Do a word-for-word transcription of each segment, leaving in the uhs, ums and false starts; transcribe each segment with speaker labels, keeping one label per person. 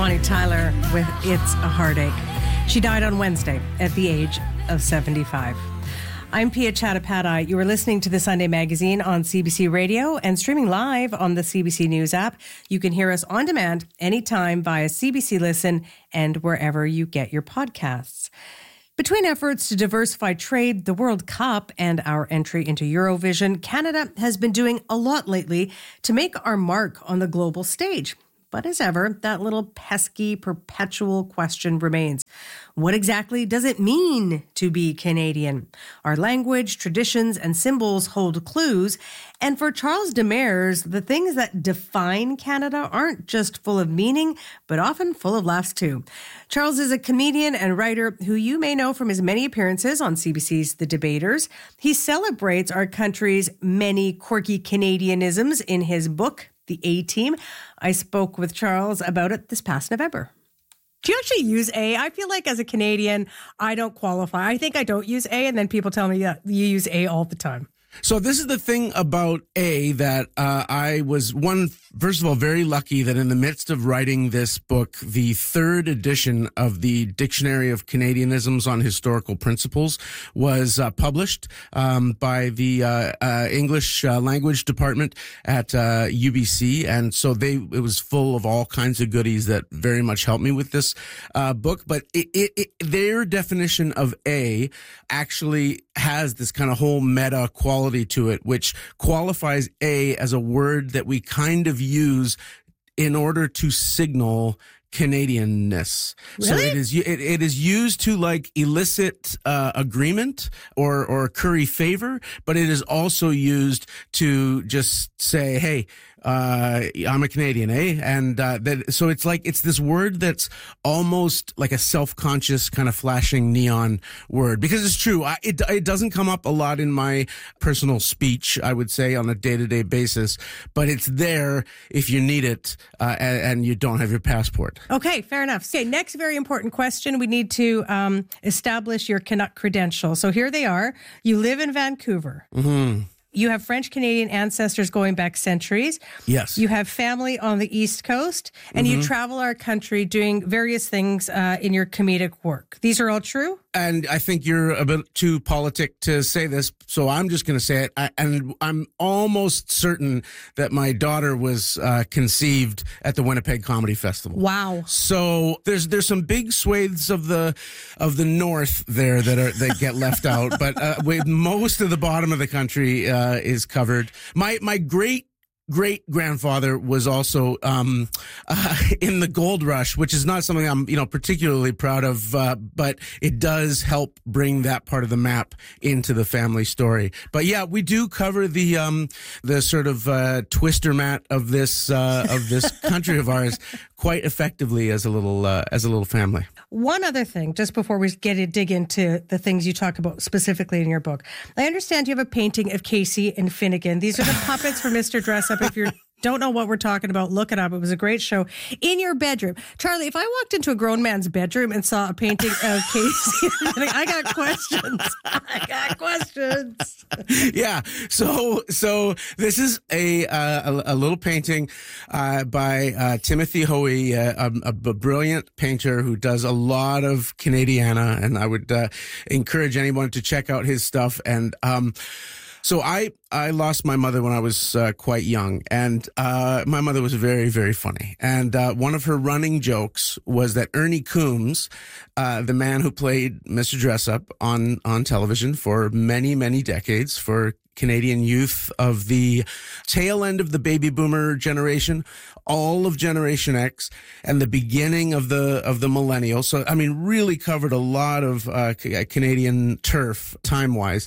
Speaker 1: Bonnie Tyler with It's a Heartache. She died on Wednesday at the age of seventy-five. I'm Pia Chattopadhyay. You are listening to the Sunday Magazine on C B C Radio and streaming live on the C B C News app. You can hear us on demand anytime via C B C Listen and wherever you get your podcasts. Between efforts to diversify trade, the World Cup, and our entry into Eurovision, Canada has been doing a lot lately to make our mark on the global stage. But as ever, that little pesky, perpetual question remains. What exactly does it mean to be Canadian? Our language, traditions, and symbols hold clues. And for Charles Demers, the things that define Canada aren't just full of meaning, but often full of laughs too. Charles is a comedian and writer who you may know from his many appearances on C B C's The Debaters. He celebrates our country's many quirky Canadianisms in his book, The A-Team. I spoke with Charles about it this past November. Do you actually use A? I feel like as a Canadian, I don't qualify. I think I don't use A, and then people tell me, yeah, you use A all the time.
Speaker 2: So this is the thing about A that uh, I was, one, first of all, very lucky that in the midst of writing this book, the third edition of the Dictionary of Canadianisms on Historical Principles was uh, published um, by the uh, uh, English uh, Language Department at uh, U B C. And so they it was full of all kinds of goodies that very much helped me with this uh, book. But it, it, it, their definition of A actually has this kind of whole meta quality to it, which qualifies A as a word that we kind of use in order to signal Canadianness.
Speaker 1: Really?
Speaker 2: So it is it, it is used to like elicit uh, agreement or or curry favor, but it is also used to just say, hey, uh, I'm a Canadian, eh? And uh, that so it's like it's this word that's almost like a self-conscious kind of flashing neon word, because it's true. I, it it doesn't come up a lot in my personal speech, I would say, on a day-to-day basis, but it's there if you need it uh, and, and you don't have your passport.
Speaker 1: Okay, fair enough. Okay, next very important question. We need to um, establish your Canuck credentials. So here they are. You live in Vancouver.
Speaker 2: Mm-hmm.
Speaker 1: You have French-Canadian ancestors going back centuries.
Speaker 2: Yes.
Speaker 1: You have family on the East Coast, and
Speaker 2: Mm-hmm.
Speaker 1: you travel our country doing various things uh, in your comedic work. These are all true?
Speaker 2: And I think you're a bit too politic to say this, so I'm just going to say it. I, and I'm almost certain that my daughter was uh, conceived at the Winnipeg Comedy Festival.
Speaker 1: Wow.
Speaker 2: So there's there's some big swathes of the of the north there that are that get left out, but uh, with most of the bottom of the country uh, is covered. My my great great grandfather was also um, uh, in the gold rush, which is not something I'm, you know, particularly proud of, uh, but it does help bring that part of the map into the family story. But yeah, we do cover the um, the sort of uh, twister mat of this uh, of this country of ours quite effectively as a little uh, as a little family.
Speaker 1: One other thing, just before we get to dig into the things you talk about specifically in your book. I understand you have a painting of Casey and Finnegan. These are the puppets for Mister Dress Up. If you don't know what we're talking about, look it up. It was a great show. In your bedroom. Charlie, if I walked into a grown man's bedroom and saw a painting of Casey, I got questions. I got questions.
Speaker 2: Yeah. So, so this is a uh, a, a little painting uh, by uh, Timothy Hoey, uh, a, a brilliant painter who does a lot of Canadiana, and I would uh, encourage anyone to check out his stuff. And um, so I I lost my mother when I was uh, quite young, and uh, my mother was very, very funny. And uh, one of her running jokes was that Ernie Coombs, uh, the man who played Mister Dressup on, on television for many, many decades for Canadian youth of the tail end of the baby boomer generation, all of Generation X, and the beginning of the of the millennials. So, I mean, really covered a lot of uh, Canadian turf time-wise.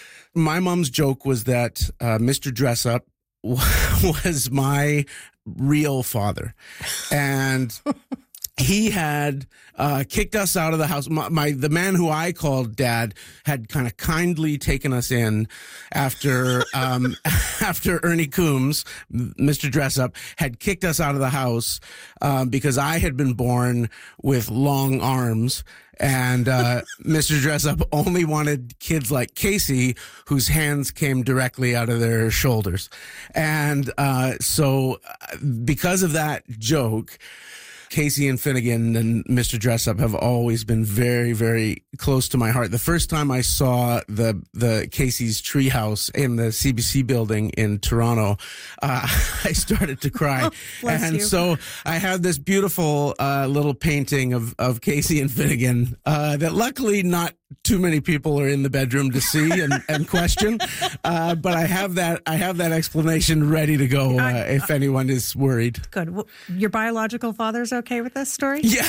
Speaker 2: My mom's joke was that uh, Mister Dressup was my real father. And he had uh, kicked us out of the house. My, my the man who I called Dad had kind of kindly taken us in after um, after Ernie Coombs, Mister Dressup, had kicked us out of the house um, because I had been born with long arms. And uh, Mister Dressup only wanted kids like Casey, whose hands came directly out of their shoulders. And uh, so because of that joke, Casey and Finnegan and Mister Dressup have always been very, very close to my heart. The first time I saw the the Casey's Treehouse in the C B C building in Toronto, uh, I started to cry.
Speaker 1: Oh,
Speaker 2: and
Speaker 1: you.
Speaker 2: so I have this beautiful uh, little painting of, of Casey and Finnegan uh, that luckily not too many people are in the bedroom to see and, and question. Uh, but I have that I have that explanation ready to go uh, if anyone is worried.
Speaker 1: Good. Well, your biological father's okay with this story?
Speaker 2: Yeah.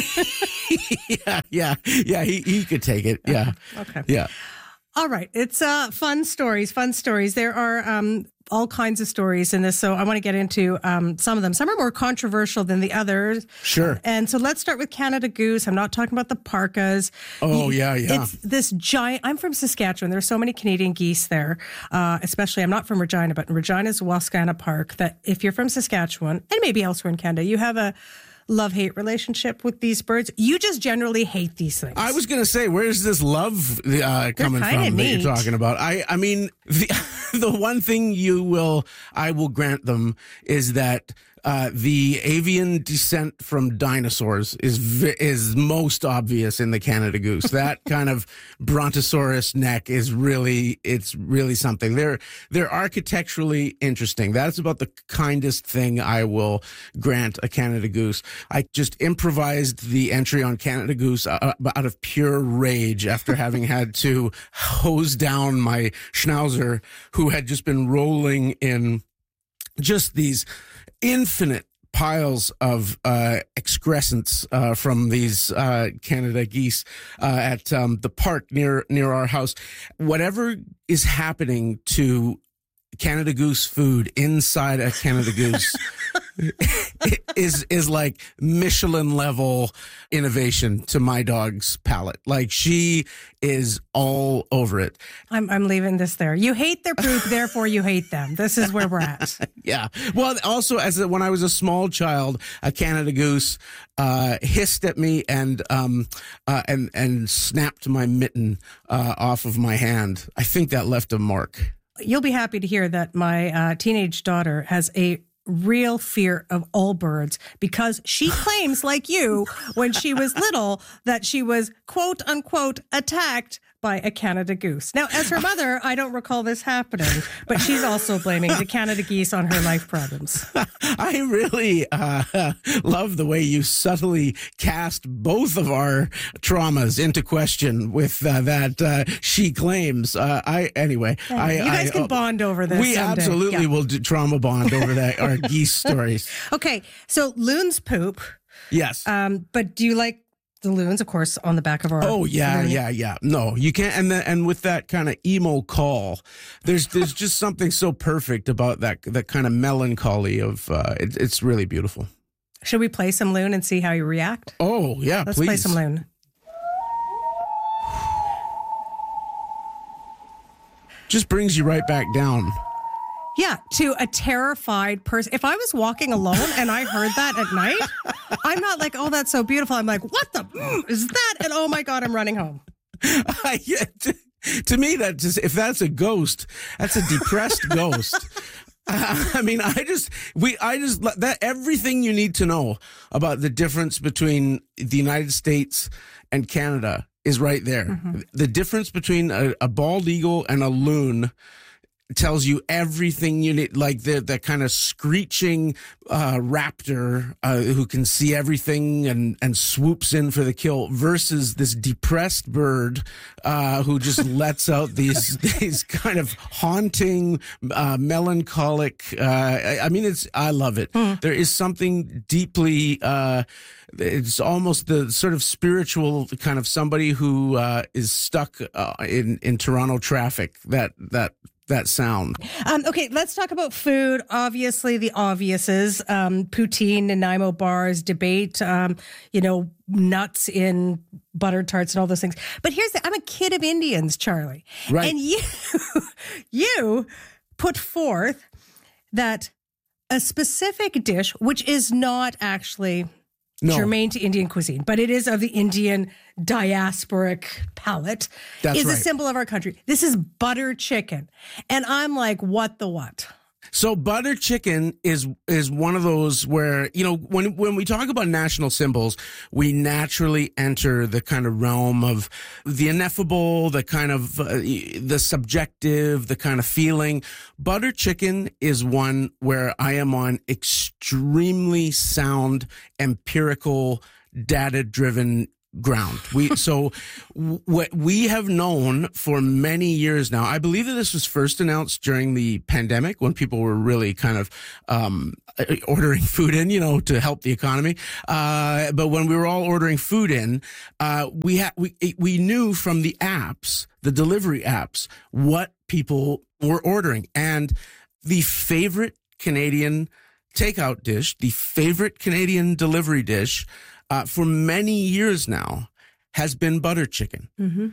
Speaker 2: yeah, yeah, yeah. He he could take it. Yeah.
Speaker 1: Okay.
Speaker 2: Yeah.
Speaker 1: All right. It's uh, fun stories, fun stories. There are um, all kinds of stories in this, so I want to get into um, some of them. Some are more controversial than the others.
Speaker 2: Sure.
Speaker 1: And so let's start with Canada Goose. I'm not talking about the parkas.
Speaker 2: Oh,
Speaker 1: You-
Speaker 2: yeah, yeah.
Speaker 1: It's this giant, I'm from Saskatchewan. There's so many Canadian geese there, uh, especially, I'm not from Regina, but in Regina's Wascana Park, that if you're from Saskatchewan, and maybe elsewhere in Canada, you have a love-hate relationship with these birds. You just generally hate these things.
Speaker 2: I was going to say, where's this love uh, coming
Speaker 1: kinda
Speaker 2: from that
Speaker 1: neat.
Speaker 2: you're talking about? I, I mean, the, the one thing you will, I will grant them is that uh, the avian descent from dinosaurs is vi- is most obvious in the Canada goose. That kind of brontosaurus neck is really, it's really something. They're they're architecturally interesting. That's about the kindest thing I will grant a Canada goose. I just improvised the entry on Canada Goose uh, out of pure rage after having had to hose down my schnauzer, who had just been rolling in just these infinite piles of uh, excrescence uh, from these uh, Canada geese uh, at um, the park near near our house. Whatever is happening to Canada Goose food inside a Canada Goose is is like Michelin level innovation to my dog's palate. Like, she is all over it.
Speaker 1: I'm, I'm leaving this there. You hate their poop, therefore you hate them. This is where we're at.
Speaker 2: Yeah. Well, also, as a, when I was a small child, a Canada Goose uh, hissed at me and um uh, and and snapped my mitten uh, off of my hand. I think that left a mark.
Speaker 1: You'll be happy to hear that my uh, teenage daughter has a real fear of all birds because she claims, like you, when she was little, that she was, quote unquote, attacked by a Canada goose. Now, as her mother, I don't recall this happening, but she's also blaming the Canada geese on her life problems.
Speaker 2: I really uh, love the way you subtly cast both of our traumas into question with uh, that uh, she claims. Uh, I anyway, I,
Speaker 1: you guys
Speaker 2: I,
Speaker 1: can
Speaker 2: uh,
Speaker 1: bond over this.
Speaker 2: We
Speaker 1: someday.
Speaker 2: absolutely
Speaker 1: Yeah.
Speaker 2: will do trauma bond over that our geese stories.
Speaker 1: Okay, so loons poop,
Speaker 2: Yes.
Speaker 1: um, but do you like the loons, of course, on the back of our...
Speaker 2: Oh yeah, yeah, yeah. No, you can't. And the, and with that kind of emo call, there's there's just something so perfect about that that kind of melancholy of. Uh, it, it's really beautiful.
Speaker 1: Should we play some loon and see how you react?
Speaker 2: Oh yeah,
Speaker 1: Let's
Speaker 2: please.
Speaker 1: play some loon.
Speaker 2: Just brings you right back down.
Speaker 1: Yeah, to a terrified person. If I was walking alone and I heard that at night, I'm not like, oh, that's so beautiful. I'm like, what the mm, is that? And oh my God, I'm running home.
Speaker 2: yeah, to, to me, that just if that's a ghost, that's a depressed ghost. Uh, I mean, I just we I just that everything you need to know about the difference between the United States and Canada is right there. Mm-hmm. The difference between a, a bald eagle and a loon tells you everything you need, like the the kind of screeching uh, raptor uh, who can see everything and, and swoops in for the kill versus this depressed bird uh, who just lets out these these kind of haunting, uh, melancholic. Uh, I, I mean, it's I love it. Mm. There is something deeply. Uh, It's almost the sort of spiritual kind of somebody who uh, is stuck uh, in in Toronto traffic. That that. that sound.
Speaker 1: Um, okay, let's talk about food. Obviously, the obviouses, um, poutine, Nanaimo bars, debate, um, you know, nuts in butter tarts and all those things. But here's the, I'm a kid of Indians, Charlie.
Speaker 2: Right.
Speaker 1: And you, you put forth that a specific dish, which is not actually no. germane to Indian cuisine, but it is of the Indian diasporic palate,
Speaker 2: That's
Speaker 1: is
Speaker 2: right.
Speaker 1: a symbol of our country. This is butter chicken. And I'm like, what the what?
Speaker 2: So butter chicken is is one of those where, you know, when when we talk about national symbols, we naturally enter the kind of realm of the ineffable, the kind of uh, the subjective, the kind of feeling. Butter chicken is one where I am on extremely sound, empirical, data-driven ground. We so what we have known for many years now. I believe that this was first announced during the pandemic when people were really kind of um ordering food in, you know, to help the economy. Uh but when we were all ordering food in, uh we had we we knew from the apps, the delivery apps, what people were ordering. And the favorite Canadian takeout dish, the favorite Canadian delivery dish Uh, for many years now has been butter chicken. Mm-hmm.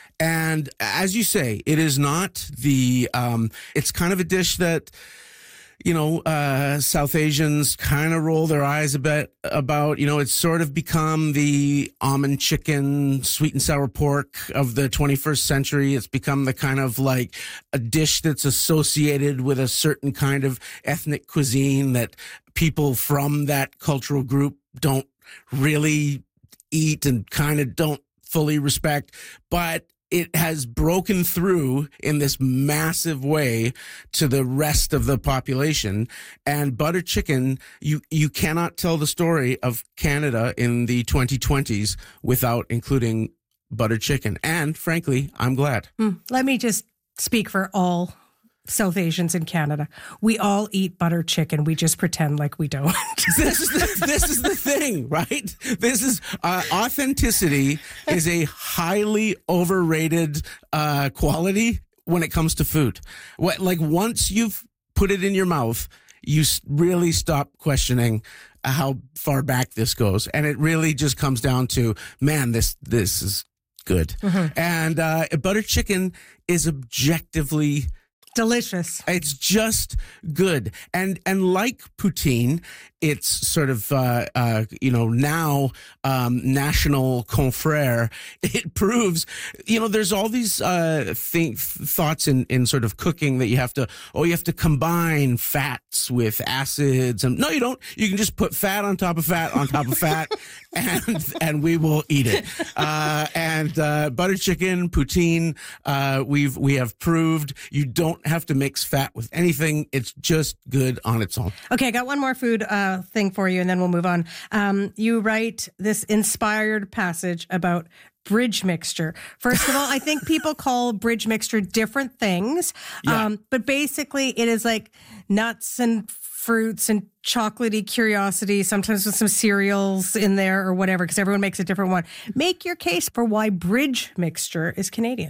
Speaker 2: And as you say, it is not the, um, it's kind of a dish that, you know, uh, South Asians kind of roll their eyes a bit about. You know, it's sort of become the almond chicken, sweet and sour pork of the twenty-first century. It's become the kind of like a dish that's associated with a certain kind of ethnic cuisine that people from that cultural group don't really eat and kind of don't fully respect, but it has broken through in this massive way to the rest of the population. And butter chicken, you, you cannot tell the story of Canada in the twenty twenties without including butter chicken. And frankly, I'm glad.
Speaker 1: Mm, let me just speak for all South Asians in Canada. We all eat butter chicken. We just pretend like we don't.
Speaker 2: This is the, this is the thing, right? This is uh, authenticity is a highly overrated uh, quality when it comes to food. What, like once you've put it in your mouth, you really stop questioning how far back this goes, and it really just comes down to, man, this this is good. Mm-hmm. And uh, butter chicken is objectively
Speaker 1: delicious.
Speaker 2: It's just good. And and like poutine, it's sort of, uh, uh, you know, now um, national confrère. It proves, you know, there's all these uh, think, thoughts in, in sort of cooking that you have to, oh, you have to combine fats with acids. And no, you don't. You can just put fat on top of fat on top of fat, and and we will eat it. Uh, and uh, butter chicken, poutine, uh, we've we have proved you don't have to mix fat with anything. It's just good on its own.
Speaker 1: Okay, I got one more food uh, thing for you, and then we'll move on. Um, you write this inspired passage about bridge mixture. First of all, I think people call bridge mixture different things,
Speaker 2: Yeah.
Speaker 1: um, but basically it is like nuts and fruits and chocolatey curiosity, sometimes with some cereals in there or whatever, because everyone makes a different one. Make your case for why bridge mixture is Canadian.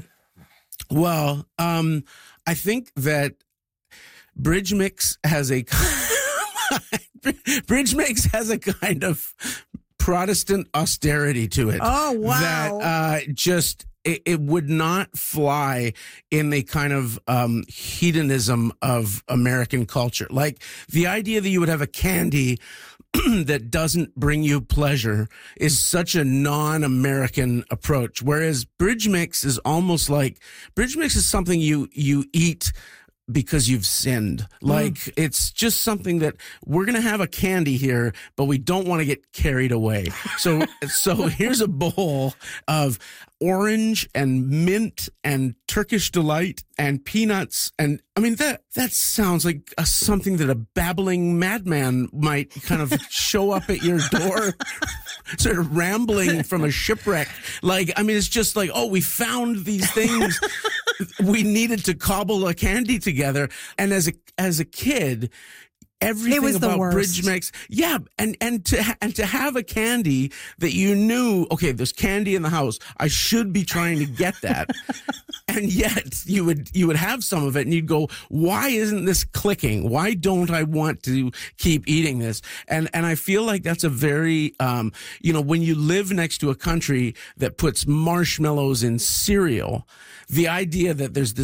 Speaker 2: Well, um, I think that Bridge Mix has a Bridge Mix has a kind of Protestant austerity to it.
Speaker 1: Oh, wow.
Speaker 2: That uh, just it, it would not fly in the kind of um, hedonism of American culture. Like the idea that you would have a candy that doesn't bring you pleasure is such a non-American approach. Whereas Bridge Mix is almost like Bridge Mix is something you you eat because you've sinned. Like mm. it's just something that we're going to have a candy here, but we don't want to get carried away. So so here's a bowl of orange and mint and Turkish delight and peanuts. And I mean, that, that sounds like a, something that a babbling madman might kind of show up at your door, sort of rambling from a shipwreck. Like, I mean, it's just like, oh, we found these things. We needed to cobble a candy together. And as a, as a kid, everything
Speaker 1: it was
Speaker 2: about
Speaker 1: the worst.
Speaker 2: Bridge Mix, yeah, and and to ha- and to have a candy that you knew, okay, there's candy in the house, I should be trying to get that, and yet you would you would have some of it, and you'd go, why isn't this clicking? Why don't I want to keep eating this? And and I feel like that's a very, um, you know, when you live next to a country that puts marshmallows in cereal, the idea that there's this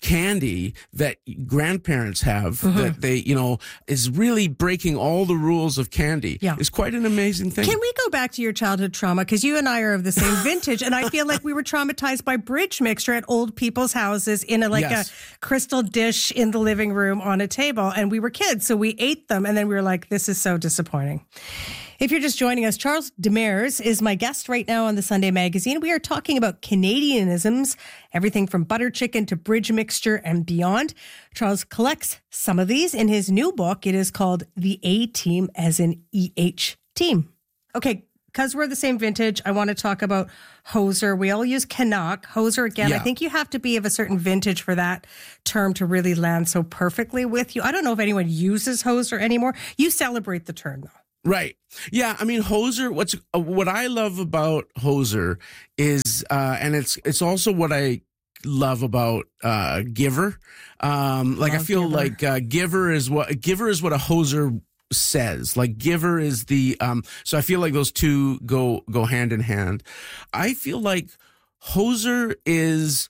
Speaker 2: candy that grandparents have
Speaker 1: Mm-hmm.
Speaker 2: that they, you know, is really breaking all the rules of candy.
Speaker 1: Yeah.
Speaker 2: It's quite an amazing thing.
Speaker 1: Can we go back to your childhood trauma? Because you and I are of the same vintage, and I feel like we were traumatized by bridge mixture at old people's houses in a like
Speaker 2: Yes.
Speaker 1: a crystal dish in the living room on a table, and we were kids, so we ate them, and then we were like, "This is so disappointing." If you're just joining us, Charles Demers is my guest right now on the Sunday Magazine. We are talking about Canadianisms, everything from butter chicken to bridge mixture and beyond. Charles collects some of these in his new book. It is called The A-Team, as in E H Team. Okay, because we're the same vintage, I want to talk about Hoser. We all use Canuck. Hoser, again,
Speaker 2: Yeah.
Speaker 1: I think you have to be of a certain vintage for that term to really land so perfectly with you. I don't know if anyone uses Hoser anymore. You celebrate the term, though.
Speaker 2: Right. Yeah. I mean, Hoser, what's, uh, what I love about Hoser is, uh, and it's, it's also what I love about, uh, Giver. Um, like
Speaker 1: Love
Speaker 2: I feel
Speaker 1: Giver.
Speaker 2: like, uh, Giver is what, Giver is what a Hoser says. Like Giver is the, um, so I feel like those two go, go hand in hand. I feel like Hoser is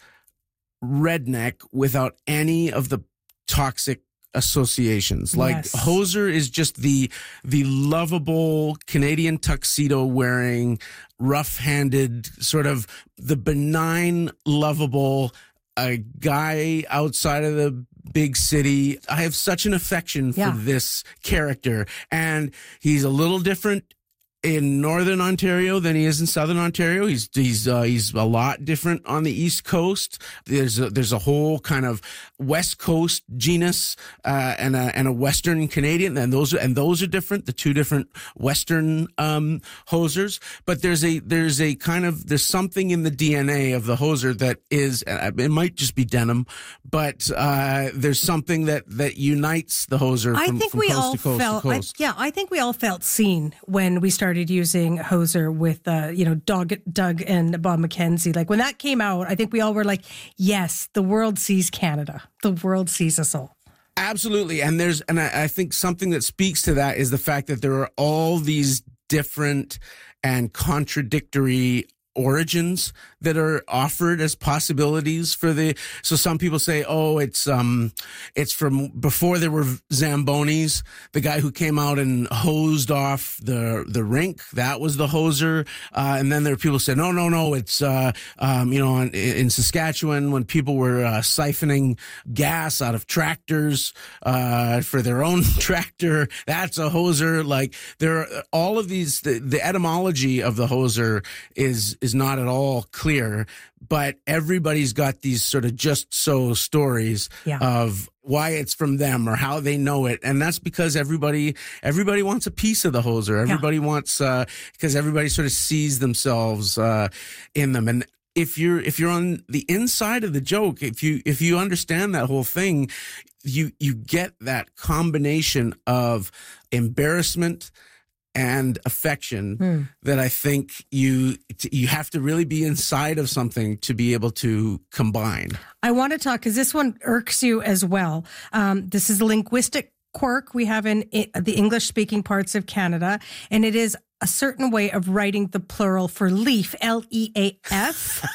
Speaker 2: redneck without any of the toxic associations. Like
Speaker 1: Yes.
Speaker 2: Hoser is just the the lovable Canadian tuxedo wearing, rough-handed, sort of the benign, lovable uh, guy outside of the big city. I have such an affection for
Speaker 1: Yeah.
Speaker 2: this character, and he's a little different in Northern Ontario than he is in Southern Ontario. He's he's uh, he's a lot different on the East Coast. There's a, there's a whole kind of West Coast genus uh, and a and a Western Canadian, and those are, and those are different. The two different Western um, hosers, but there's a there's a kind of there's something in the D N A of the hoser that is, uh, it might just be denim, but uh, there's something that that unites the hoser.
Speaker 1: I
Speaker 2: From,
Speaker 1: think
Speaker 2: from
Speaker 1: we
Speaker 2: coast
Speaker 1: all
Speaker 2: to coast
Speaker 1: felt,
Speaker 2: to
Speaker 1: I,
Speaker 2: coast.
Speaker 1: yeah, I think we all felt seen when we started using Hoser with, uh, you know, Doug, Doug and Bob McKenzie. Like when that came out, I think we all were like, yes, the world sees Canada. The world sees us all.
Speaker 2: Absolutely. And there's, and I, I think something that speaks to that is the fact that there are all these different and contradictory origins that are offered as possibilities for the, so some people say, oh, it's, um, it's from before there were Zambonis, the guy who came out and hosed off the, the rink. That was the hoser. Uh, and then there are people who say, no, no, no, it's, uh, um, you know, in, in Saskatchewan when people were, uh, siphoning gas out of tractors, uh, for their own tractor, that's a hoser. Like there are all of these, the, the etymology of the hoser is, is not at all clear, but everybody's got these sort of just so stories
Speaker 1: Yeah.
Speaker 2: of why it's from them or how they know it. And that's because everybody, everybody wants a piece of the hoser. Everybody wants, uh, because everybody sort of sees themselves, uh, in them. And if you're, if you're on the inside of the joke, if you, if you understand that whole thing, you, you get that combination of embarrassment and affection
Speaker 1: Hmm.
Speaker 2: that I think you you have to really be inside of something to be able to combine.
Speaker 1: I want to talk because this one irks you as well. Um, this is a linguistic quirk we have in I- the English-speaking parts of Canada, and it is a certain way of writing the plural for leaf, L E A F.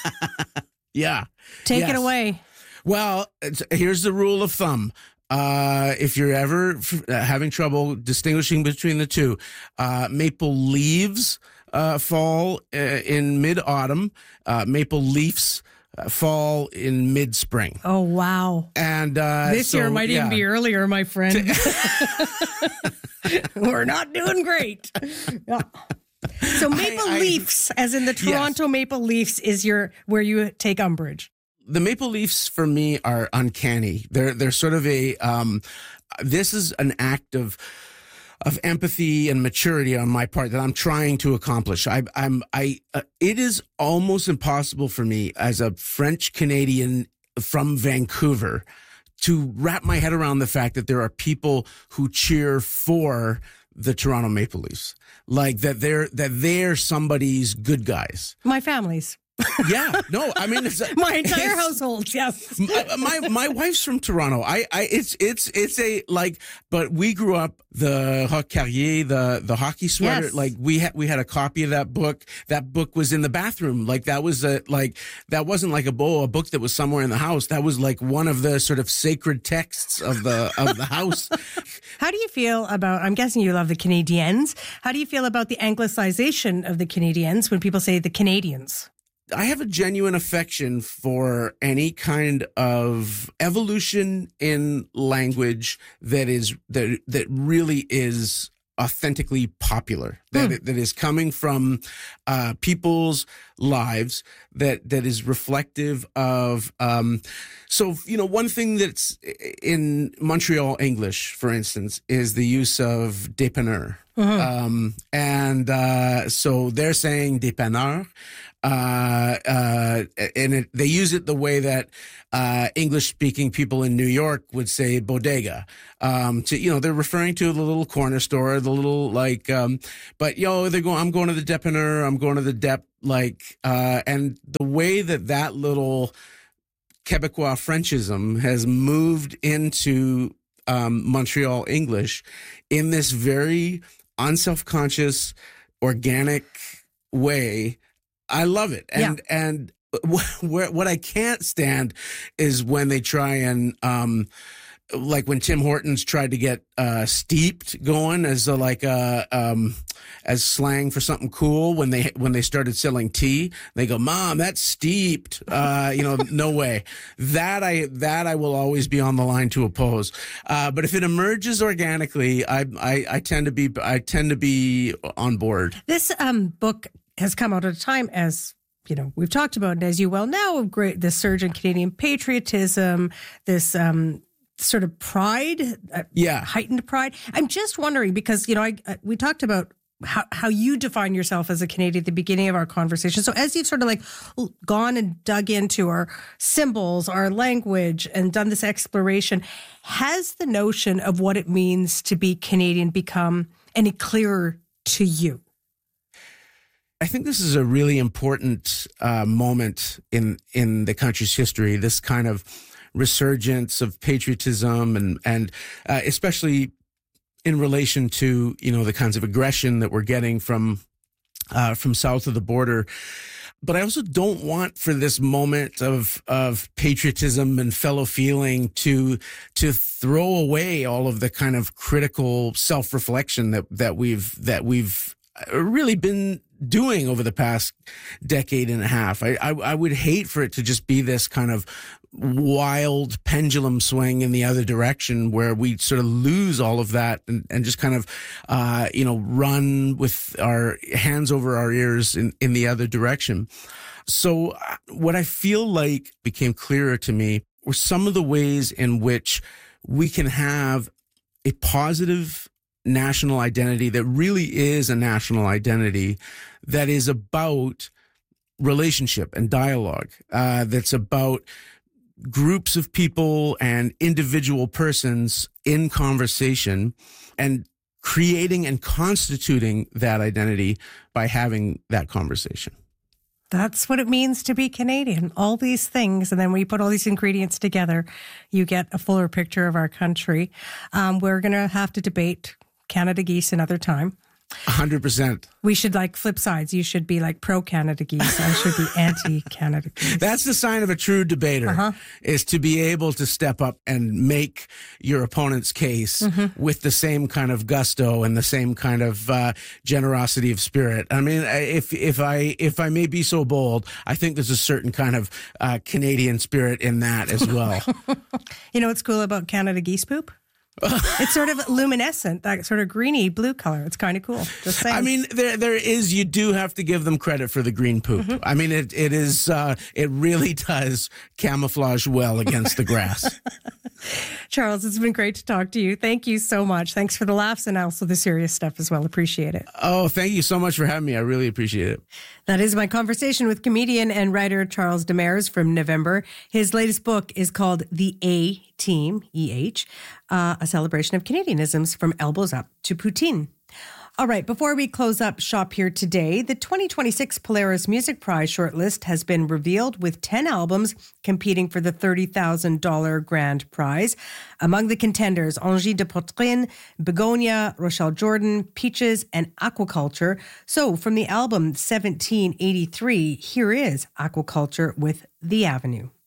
Speaker 2: Yeah.
Speaker 1: Take
Speaker 2: Yes.
Speaker 1: it away.
Speaker 2: Well, it's, here's the rule of thumb. Uh, if you're ever f- uh, having trouble distinguishing between the two, uh, maple leaves, uh, fall uh, in mid-autumn, uh, maple leaves uh, fall in mid-spring.
Speaker 1: Oh, wow.
Speaker 2: And, uh,
Speaker 1: This
Speaker 2: so,
Speaker 1: year might
Speaker 2: yeah.
Speaker 1: even be earlier, my friend. We're not doing great. Yeah. So Maple
Speaker 2: I-
Speaker 1: Leafs, as in the Toronto Maple Leafs, is your where you take umbrage.
Speaker 2: The Maple Leafs for me are uncanny. They're they're sort of a um, this is an act of of empathy and maturity on my part that I'm trying to accomplish. I, I'm I uh, it is almost impossible for me as a French Canadian from Vancouver to wrap my head around the fact that there are people who cheer for the Toronto Maple Leafs, like that they're that they're somebody's good guys.
Speaker 1: My family's.
Speaker 2: Yeah, no, I mean, it's,
Speaker 1: my entire household. Yes,
Speaker 2: my, my my wife's from Toronto. I, I, it's it's it's a like, but we grew up the Hockey Carrier, the the hockey sweater.
Speaker 1: Yes.
Speaker 2: Like we had we had a copy of that book. That book was in the bathroom. Like that was a like that wasn't like a bow, a book that was somewhere in the house. That was like one of the sort of sacred texts of the of the house.
Speaker 1: How do you feel about? I'm guessing you love the Canadiens. How do you feel about the anglicization of the Canadiens when people say the Canadians?
Speaker 2: I have a genuine affection for any kind of evolution in language that is that that really is authentically popular, that
Speaker 1: Hmm.
Speaker 2: that is coming from uh, people's lives, that that is reflective of. Um, so you know, one thing that's in Montreal English, for instance, is the use of dépanneur, um, and uh, so they're saying dépanneur. Uh, uh, and it, they use it the way that uh, English-speaking people in New York would say bodega. Um, to you know, they're referring to the little corner store, the little like. Um, but yo, they're going. I'm going to the dépanneur. I'm going to the dep. Like, uh, and the way that that little Quebecois Frenchism has moved into um, Montreal English in this very unself-conscious, organic way. I love it. And,
Speaker 1: Yeah.
Speaker 2: and what, what I can't stand is when they try and, um, like when Tim Hortons tried to get, uh, steeped going as a, like, uh, um, as slang for something cool when they, when they started selling tea, they go, Mom, that's steeped. Uh, you know, no way. That I, that I will always be on the line to oppose. Uh, but if it emerges organically, I, I, I tend to be, I tend to be on board.
Speaker 1: This um, book has come out at a time, as you know, we've talked about, and as you well know, of great this surge in Canadian patriotism, this um, sort of pride, uh,
Speaker 2: Yeah.
Speaker 1: heightened pride. I'm just wondering because you know, I, uh, we talked about how how you define yourself as a Canadian at the beginning of our conversation. So as you've sort of like gone and dug into our symbols, our language, and done this exploration, has the notion of what it means to be Canadian become any clearer to you?
Speaker 2: I think this is a really important uh, moment in in the country's history. This kind of resurgence of patriotism, and and uh, especially in relation to you know the kinds of aggression that we're getting from uh, from south of the border. But I also don't want for this moment of of patriotism and fellow feeling to to throw away all of the kind of critical self-reflection that that we've that we've really been doing over the past decade and a half. I, I, I would hate for it to just be this kind of wild pendulum swing in the other direction where we sort of lose all of that and, and just kind of, uh, you know, run with our hands over our ears in, in the other direction. So what I feel like became clearer to me were some of the ways in which we can have a positive national identity that really is a national identity that is about relationship and dialogue, uh, that's about groups of people and individual persons in conversation and creating and constituting that identity by having that conversation.
Speaker 1: That's what it means to be Canadian. All these things. And then when you put all these ingredients together, you get a fuller picture of our country. Um, we're going to have to debate Canada Geese another time.
Speaker 2: A hundred percent.
Speaker 1: We should like flip sides. You should be like pro Canada Geese. I should be anti Canada Geese.
Speaker 2: That's the sign of a true debater,
Speaker 1: Uh-huh.
Speaker 2: is to be able to step up and make your opponent's case
Speaker 1: Mm-hmm.
Speaker 2: with the same kind of gusto and the same kind of uh, generosity of spirit. I mean, if if I if I may be so bold, I think there's a certain kind of uh, Canadian spirit in that as well.
Speaker 1: You know what's cool about Canada Geese poop? It's sort of luminescent, that sort of greeny blue color. It's kind of cool. Just saying.
Speaker 2: I mean, there there is. You do have to give them credit for the green poop.
Speaker 1: Mm-hmm.
Speaker 2: I mean, it it is. Uh, it really does camouflage well against the grass.
Speaker 1: Charles, it's been great to talk to you. Thank you so much. Thanks for the laughs and also the serious stuff as well. Appreciate it.
Speaker 2: Oh, thank you so much for having me. I really appreciate it.
Speaker 1: That is my conversation with comedian and writer Charles Demers from November. His latest book is called The A Team, E H, uh, a celebration of Canadianisms from elbows up to poutine. All right, before we close up shop here today, the twenty twenty-six Polaris Music Prize shortlist has been revealed with ten albums competing for the thirty thousand dollars grand prize. Among the contenders, Angie de Poitrine, Begonia, Rochelle Jordan, Peaches, and Aquaculture. So from the album seventeen eighty-three, here is Aquaculture with The Avenue.